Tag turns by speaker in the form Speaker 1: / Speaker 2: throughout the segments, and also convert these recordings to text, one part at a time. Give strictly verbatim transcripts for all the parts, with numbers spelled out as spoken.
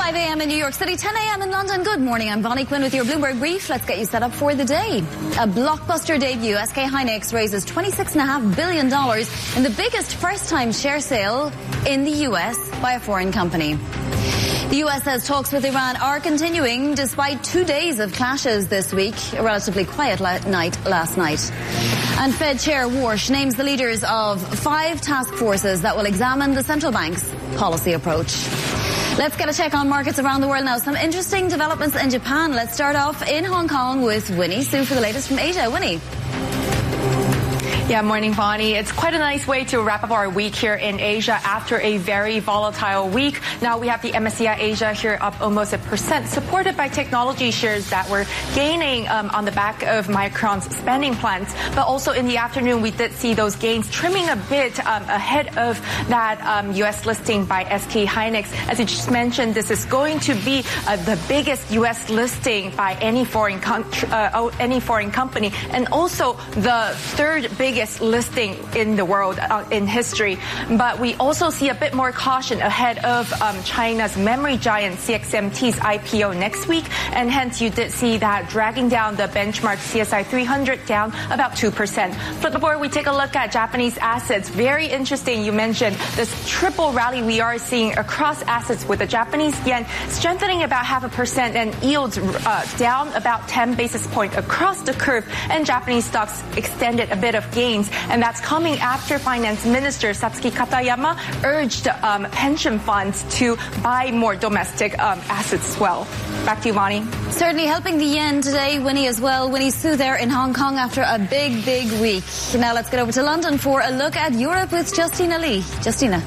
Speaker 1: five a m in New York City, ten a m in London. Good morning, I'm Bonnie Quinn with your Bloomberg Brief. Let's get you set up for the day. A blockbuster debut. S K Hynix raises twenty-six point five billion dollars in the biggest first-time share sale in the U S by a foreign company. The U S says talks with Iran are continuing despite two days of clashes this week. A relatively quiet la- night last night. And Fed Chair Warsh names the leaders of five task forces that will examine the central bank's policy approach. Let's get a check on markets around the world now. Some interesting developments in Japan. Let's start off in Hong Kong with Winnie Su for the latest from Asia. Winnie.
Speaker 2: Yeah, morning, Bonnie. It's quite a nice way to wrap up our week here in Asia after a very volatile week. Now we have the M S C I Asia here up almost a percent, supported by technology shares that were gaining um, on the back of Micron's spending plans. But also in the afternoon, we did see those gains trimming a bit um, ahead of that um, U S listing by S K Hynix. As you just mentioned, this is going to be uh, the biggest U S listing by any foreign country, uh, any foreign company, and also the third biggest listing in the world uh, in history. But we also see a bit more caution ahead of um, China's memory giant C X M T's I P O next week, and hence you did see that dragging down the benchmark C S I three hundred down about two percent. Flip the board, we take a look at Japanese assets. Very interesting. You mentioned this triple rally we are seeing across assets, with the Japanese yen strengthening about half a percent and yields uh, down about ten basis points across the curve, and Japanese stocks extended a bit of gains. And that's coming after Finance Minister Satsuki Katayama urged um, pension funds to buy more domestic um, assets as well. Back to you, Bonnie.
Speaker 1: Certainly helping the yen today, Winnie, as well. Winnie Su there in Hong Kong after a big, big week. Now let's get over to London for a look at Europe with Justina Lee. Justina.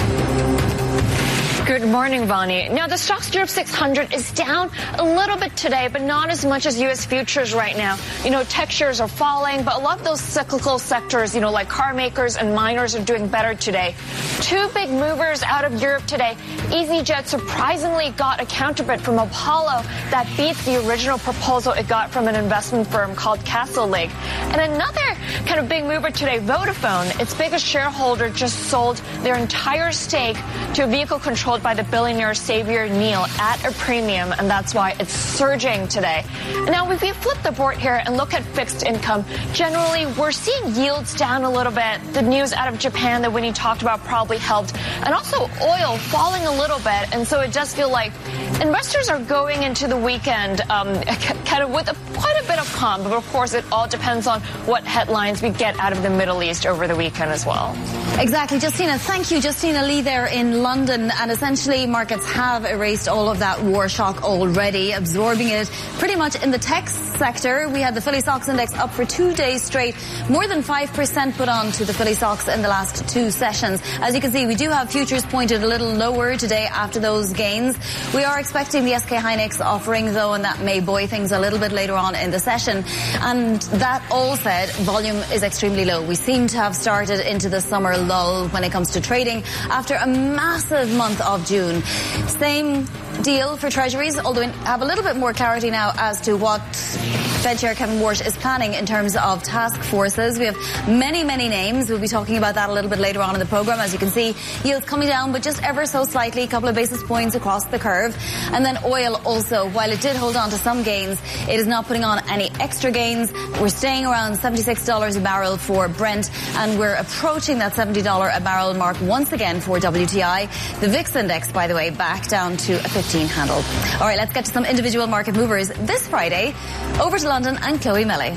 Speaker 3: Good morning, Bonnie. Now, the Stoxx Europe six hundred is down a little bit today, but not as much as U S futures right now. You know, tech shares are falling, but a lot of those cyclical sectors, you know, like car makers and miners are doing better today. Two big movers out of Europe today. EasyJet surprisingly got a counterbid from Apollo that beats the original proposal it got from an investment firm called Castlelake. And another kind of big mover today, Vodafone, its biggest shareholder, just sold their entire stake to a vehicle controlled by the billionaire Xavier Niel at a premium, and that's why it's surging today. Now, if we flip the board here and look at fixed income, generally we're seeing yields down a little bit. The news out of Japan that Winnie talked about probably helped, and also oil falling a little bit, and so it does feel like investors are going into the weekend um, kind of with a, quite a bit of calm, but of course it all depends on what headlines we get out of the Middle East over the weekend as well.
Speaker 1: Exactly, Justina. Thank you, Justina Lee there in London. And essentially, markets have erased all of that war shock already, absorbing it pretty much in the tech sector. We had the Philly Stocks Index up for two days straight, more than five percent put on to the Philly Stocks in the last two sessions. As you can see, we do have futures pointed a little lower today after those gains. We are expecting the S K Hynix offering, though, and that may buoy things a little bit later on in the session. And that all said, volume is extremely low. We seem to have started into the summer lull when it comes to trading after a massive month of June. Same deal for treasuries, although we have a little bit more clarity now as to what Fed Chair Kevin Warsh is planning in terms of task forces. We have many, many names. We'll be talking about that a little bit later on in the program. As you can see, yields coming down, but just ever so slightly, a couple of basis points across the curve. And then oil also, while it did hold on to some gains, it is not putting on any extra gains. We're staying around seventy-six dollars a barrel for Brent, and we're approaching that seventy dollars a barrel mark once again for W T I. The V I X index, by the way, back down to a fifteen handle. All right, let's get to some individual market movers this Friday. Over to London and Chloe Melley.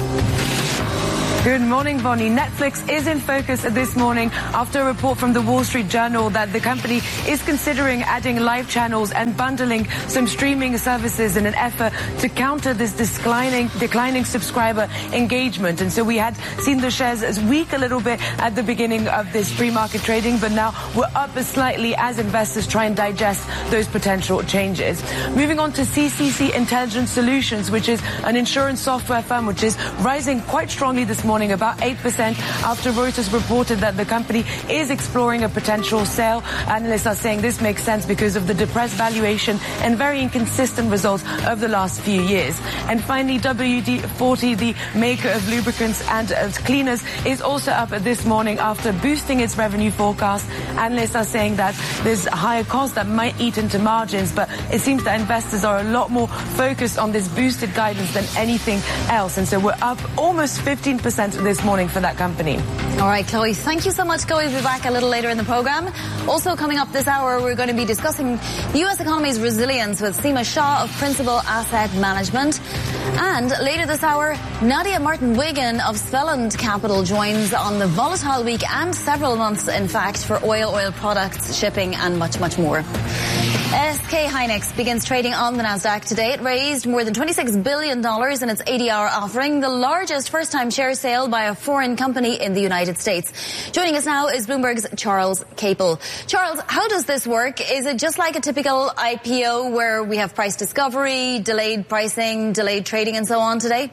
Speaker 4: Good morning, Bonnie. Netflix is in focus this morning after a report from the Wall Street Journal that the company is considering adding live channels and bundling some streaming services in an effort to counter this declining, declining subscriber engagement. And so we had seen the shares as weak a little bit at the beginning of this pre-market trading, but now we're up slightly as investors try and digest those potential changes. Moving on to C C C Intelligent Solutions, which is an insurance software firm which is rising quite strongly this morning. morning, about eight percent, after Reuters reported that the company is exploring a potential sale. Analysts are saying this makes sense because of the depressed valuation and very inconsistent results of the last few years. And finally, W D forty, the maker of lubricants and uh, cleaners, is also up this morning after boosting its revenue forecast. Analysts are saying that there's higher costs that might eat into margins, but it seems that investors are a lot more focused on this boosted guidance than anything else. And so we're up almost fifteen percent this morning for that company.
Speaker 1: All right, Chloe, thank you so much. Chloe will be back a little later in the program. Also coming up this hour, we're going to be discussing the U S economy's resilience with Seema Shah of Principal Asset Management. And later this hour, Nadia Martin-Wigan of Svelland Capital joins on the volatile week and several months, in fact, for oil, oil products, shipping and much, much more. S K Hynix begins trading on the Nasdaq today. It raised more than twenty-six billion dollars in its A D R offering, the largest first-time share sale by a foreign company in the United States. Joining us now is Bloomberg's Charles Capel. Charles, how does this work? Is it just like a typical I P O where we have price discovery, delayed pricing, delayed trading and so on today?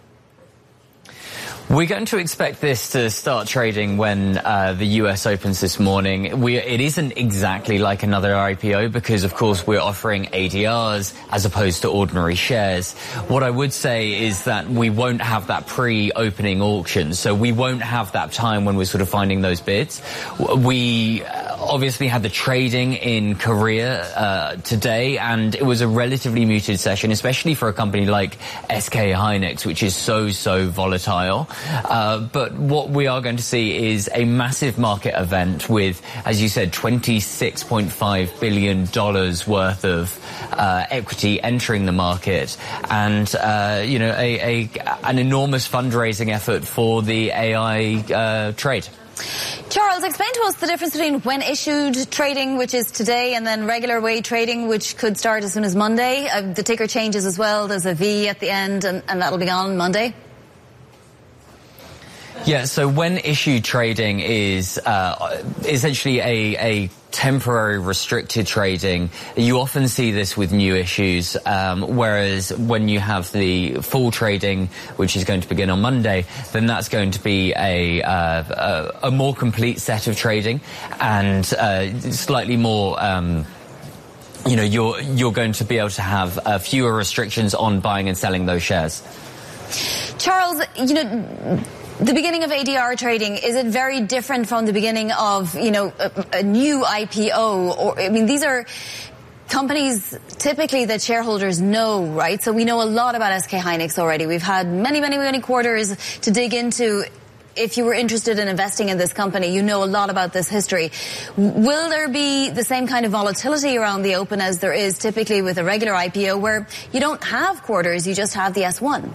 Speaker 5: We're going to expect this to start trading when uh, the U S opens this morning. We, it isn't exactly like another I P O because, of course, we're offering A D Rs as opposed to ordinary shares. What I would say is that we won't have that pre-opening auction, so we won't have that time when we're sort of finding those bids. We obviously had the trading in Korea uh, today, and it was a relatively muted session, especially for a company like S K Hynix, which is so, so volatile. Uh, but what we are going to see is a massive market event with, as you said, twenty-six point five billion dollars worth of uh, equity entering the market, and uh, you know, a, a an enormous fundraising effort for the A I uh, trade.
Speaker 1: Charles, explain to us the difference between when issued trading, which is today, and then regular way trading, which could start as soon as Monday. Uh, the ticker changes as well. There's a V at the end, and, and that'll be on Monday.
Speaker 5: Yeah, so when issued trading is uh, essentially a, a temporary restricted trading, you often see this with new issues, um, whereas when you have the full trading, which is going to begin on Monday, then that's going to be a, uh, a, a more complete set of trading and uh, slightly more... Um, you know, you're, you're going to be able to have uh, fewer restrictions on buying and selling those shares.
Speaker 1: Charles, you know... the beginning of A D R trading, is it very different from the beginning of, you know, a, a new I P O? Or, I mean, these are companies typically that shareholders know, right? So we know a lot about S K Hynix already. We've had many, many, many quarters to dig into. If you were interested in investing in this company, you know a lot about this history. Will there be the same kind of volatility around the open as there is typically with a regular I P O where you don't have quarters, you just have the S one?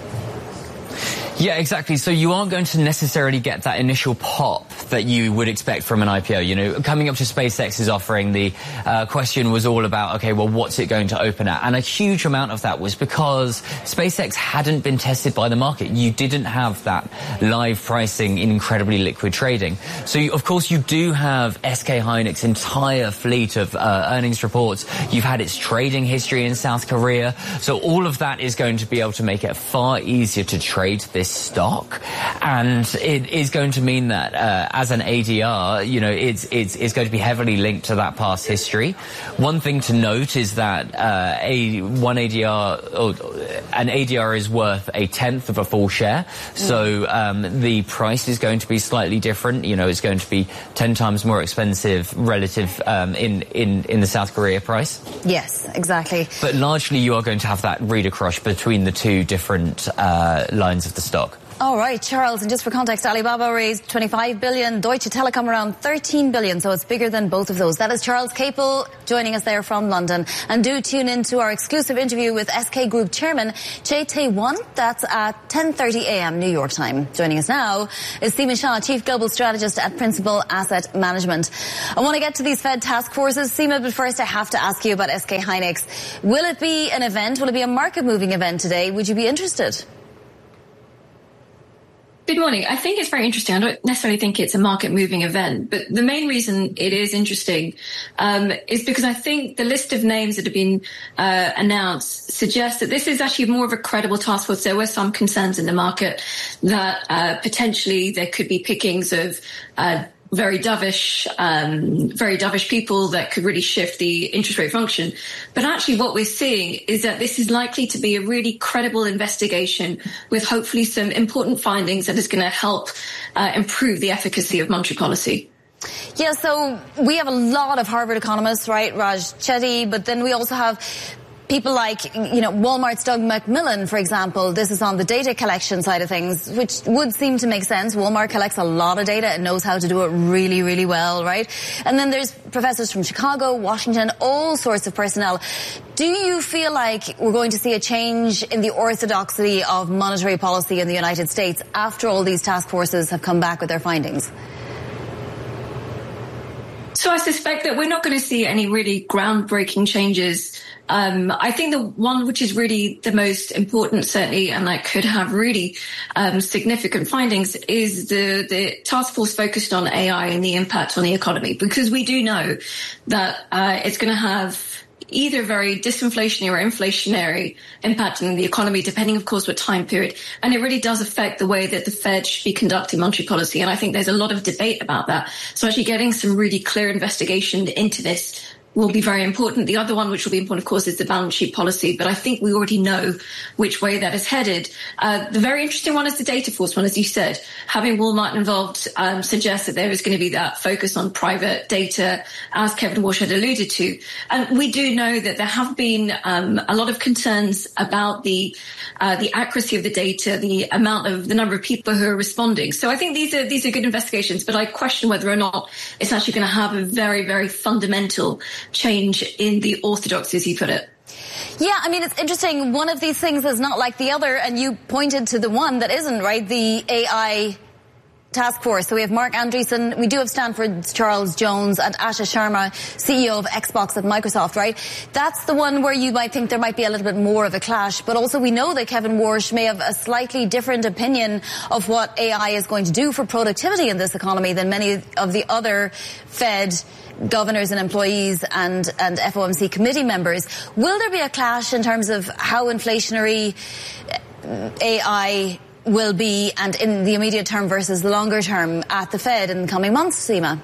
Speaker 5: Yeah, exactly. So you aren't going to necessarily get that initial pop that you would expect from an I P O. You know, coming up to SpaceX's offering, the uh, question was all about, okay, well, what's it going to open at? And a huge amount of that was because SpaceX hadn't been tested by the market. You didn't have that live pricing in incredibly liquid trading. So, you, of course, you do have S K Hynix's entire fleet of uh, earnings reports. You've had its trading history in South Korea. So all of that is going to be able to make it far easier to trade this stock, and it is going to mean that uh, as an A D R, you know, it's, it's it's going to be heavily linked to that past history. One thing to note is that uh, a one A D R, or an A D R is worth a tenth of a full share, so um, the price is going to be slightly different. You know, it's going to be ten times more expensive relative um, in in in the South Korea price.
Speaker 1: Yes, exactly.
Speaker 5: But largely, you are going to have that read across between the two different uh, lines of the stock.
Speaker 1: All right, Charles, and just for context, Alibaba raised twenty-five billion dollars, Deutsche Telekom around thirteen billion dollars, so it's bigger than both of those. That is Charles Capel joining us there from London. And do tune in to our exclusive interview with S K Group Chairman Chae Tae-won. That's at ten thirty a m New York time. Joining us now is Seema Shah, Chief Global Strategist at Principal Asset Management. I want to get to these Fed task forces, Seema, but first I have to ask you about S K Hynix. Will it be an event? Will it be a market-moving event today? Would you be interested?
Speaker 6: Good morning. I think it's very interesting. I don't necessarily think it's a market-moving event, but the main reason it is interesting um, is because I think the list of names that have been uh, announced suggests that this is actually more of a credible task force. There were some concerns in the market that uh, potentially there could be pickings of uh, very dovish, um, very dovish people that could really shift the interest rate function. But actually what we're seeing is that this is likely to be a really credible investigation with hopefully some important findings that is going to help uh, improve the efficacy of monetary policy.
Speaker 1: Yeah, so we have a lot of Harvard economists, right? Raj Chetty, but then we also have people like, you know, Walmart's Doug McMillan, for example. This is on the data collection side of things, which would seem to make sense. Walmart collects a lot of data and knows how to do it really, really well, right? And then there's professors from Chicago, Washington, all sorts of personnel. Do you feel like we're going to see a change in the orthodoxy of monetary policy in the United States after all these task forces have come back with their findings?
Speaker 6: So I suspect that we're not going to see any really groundbreaking changes. Um, I think the one which is really the most important, certainly, and that could have really um, significant findings is the, the task force focused on A I and the impact on the economy, because we do know that uh, it's going to have either very disinflationary or inflationary impact on the economy, depending, of course, what time period. And it really does affect the way that the Fed should be conducting monetary policy. And I think there's a lot of debate about that. So actually getting some really clear investigation into this will be very important. The other one, which will be important, of course, is the balance sheet policy. But I think we already know which way that is headed. Uh, the very interesting one is the data force one, as you said. Having Walmart involved um, suggests that there is going to be that focus on private data, as Kevin Walsh had alluded to. And we do know that there have been um, a lot of concerns about the uh, the accuracy of the data, the amount of the number of people who are responding. So I think these are these are good investigations, but I question whether or not it's actually going to have a very, very fundamental change in the orthodoxy, as you put it.
Speaker 1: Yeah, I mean, it's interesting. One of these things is not like the other, and you pointed to the one that isn't, right? The A I task force. So we have Mark Andreessen, we do have Stanford's Charles Jones, and Asha Sharma, C E O of Xbox at Microsoft, right? That's the one where you might think there might be a little bit more of a clash, but also we know that Kevin Walsh may have a slightly different opinion of what A I is going to do for productivity in this economy than many of the other Fed governors and employees and, and F O M C committee members. Will there be a clash in terms of how inflationary A I will be, and in the immediate term versus the longer term at the Fed in the coming months, Seema?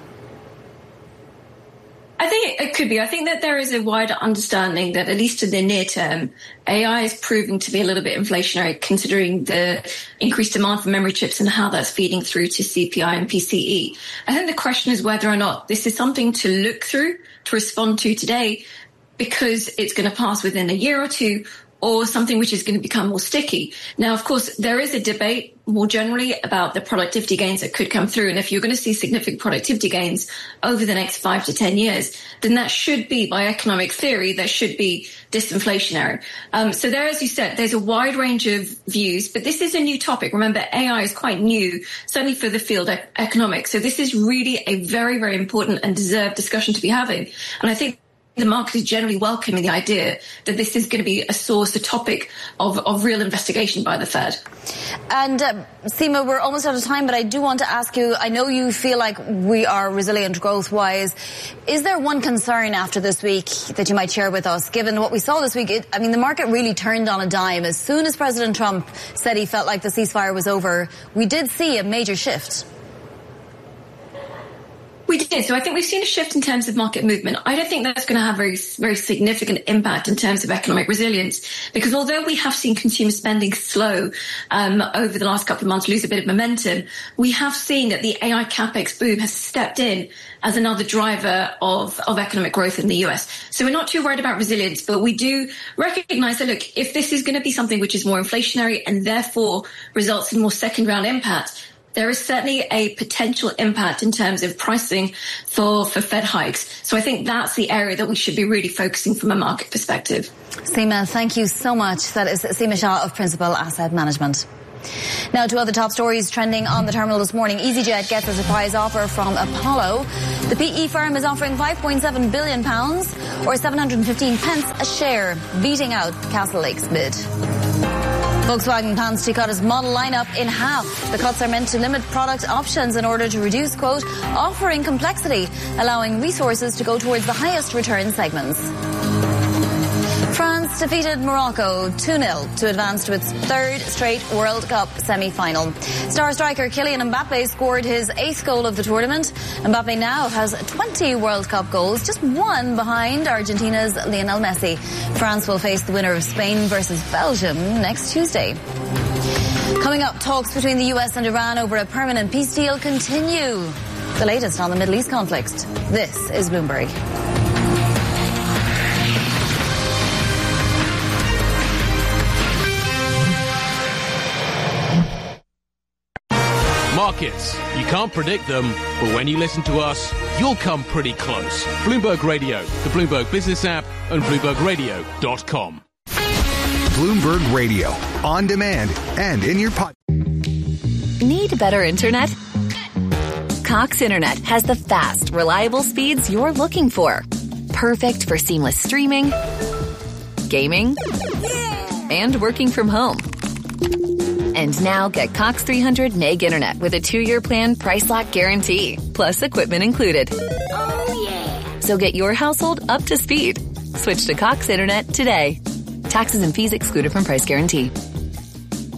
Speaker 6: I think it could be. I think that there is a wider understanding that, at least in the near term, A I is proving to be a little bit inflationary, considering the increased demand for memory chips and how that's feeding through to C P I and P C E. I think the question is whether or not this is something to look through, to respond to today, because it's going to pass within a year or two, or something which is going to become more sticky. Now, of course, there is a debate more generally about the productivity gains that could come through. And if you're going to see significant productivity gains over the next five to ten years, then that should be, by economic theory, that should be disinflationary. Um, so there, as you said, there's a wide range of views, but this is a new topic. Remember, A I is quite new, certainly for the field of economics. So this is really a very, very important and deserved discussion to be having. And I think the market is generally welcoming the idea that this is going to be a source, a topic of, of real investigation by the Fed.
Speaker 1: And uh, Seema, we're almost out of time, but I do want to ask you, I know you feel like we are resilient growth-wise. Is there one concern after this week that you might share with us, given what we saw this week? It, I mean, the market really turned on a dime. As soon as President Trump said he felt like the ceasefire was over, we did see a major shift.
Speaker 6: We did. So I think we've seen a shift in terms of market movement. I don't think that's going to have very, very significant impact in terms of economic resilience, because although we have seen consumer spending slow um, over the last couple of months, lose a bit of momentum, we have seen that the A I capex boom has stepped in as another driver of, of economic growth in the U S. So we're not too worried about resilience, but we do recognize that, look, if this is going to be something which is more inflationary and therefore results in more second round impact, there is certainly a potential impact in terms of pricing for, for Fed hikes. So I think that's the area that we should be really focusing from a market perspective.
Speaker 1: Seema, thank you so much. That is Seema Shah of Principal Asset Management. Now to other top stories trending on the terminal this morning. EasyJet gets a surprise offer from Apollo. The P E firm is offering five point seven billion pounds or seven hundred fifteen pence a share, beating out Castlelake's bid. Volkswagen plans to cut its model lineup in half. The cuts are meant to limit product options in order to reduce, quote, offering complexity, allowing resources to go towards the highest return segments. France defeated Morocco two nil to advance to its third straight World Cup semi-final. Star striker Kylian Mbappe scored his eighth goal of the tournament. Mbappe now has twenty World Cup goals, just one behind Argentina's Lionel Messi. France will face the winner of Spain versus Belgium next Tuesday. Coming up, talks between the U S and Iran over a permanent peace deal continue. The latest on the Middle East conflict. This is Bloomberg.
Speaker 7: Markets. You can't predict them, but when you listen to us, you'll come pretty close. Bloomberg Radio, the Bloomberg Business app, and Bloomberg Radio dot com.
Speaker 8: Bloomberg Radio, on demand and in your pod.
Speaker 9: Need better internet? Cox Internet has the fast, reliable speeds you're looking for. Perfect for seamless streaming, gaming, and working from home. And now get Cox three hundred meg internet with a two-year plan price lock guarantee, plus equipment included. Oh, yeah. So get your household up to speed. Switch to Cox Internet today. Taxes and fees excluded from price guarantee.